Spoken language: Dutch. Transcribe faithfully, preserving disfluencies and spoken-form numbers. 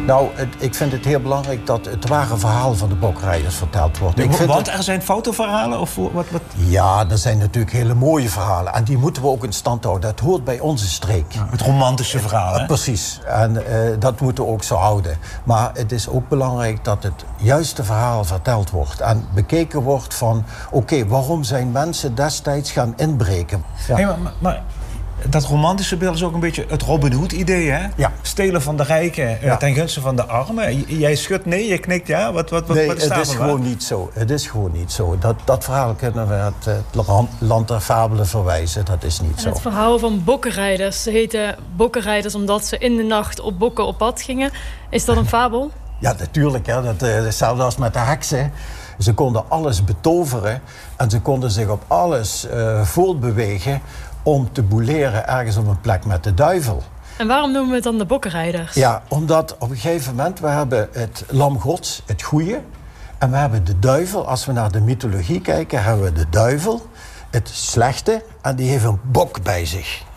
Nou, het, ik vind het heel belangrijk dat het ware verhaal van de bokrijders verteld wordt. Nee, ik vind want het... er zijn fotoverhalen? Of wat, wat? Ja, er zijn natuurlijk hele mooie verhalen. En die moeten we ook in stand houden. Dat hoort bij onze streek. Ja, het romantische verhaal, hè? Precies. En uh, dat moeten we ook zo houden. Maar het is ook belangrijk dat het juiste verhaal verteld wordt. En bekeken wordt van... oké, okay, waarom zijn mensen destijds gaan inbreken? Ja. Hey, maar, maar dat romantische beeld is ook een beetje het Robin Hood-idee, hè? Ja. Stelen van de rijken ja. ten gunste van de armen. J jij schudt nee, je knikt ja. Wat, wat, wat, nee, wat is het is gewoon niet zo. Het is gewoon niet zo. Dat, dat verhaal kunnen we het, het land der fabelen verwijzen. Dat is niet en zo. Het verhaal van bokkenrijders. Ze heten bokkenrijders omdat ze in de nacht op bokken op pad gingen. Is dat een fabel? Ja, natuurlijk. Hè. Dat is hetzelfde als met de heksen. Ze konden alles betoveren en ze konden zich op alles uh, voortbewegen om te boeleren ergens op een plek met de duivel. En waarom noemen we het dan de bokkenrijders? Ja, omdat op een gegeven moment, we hebben het lam gods, het goede, en we hebben de duivel. Als we naar de mythologie kijken, hebben we de duivel, het slechte, en die heeft een bok bij zich.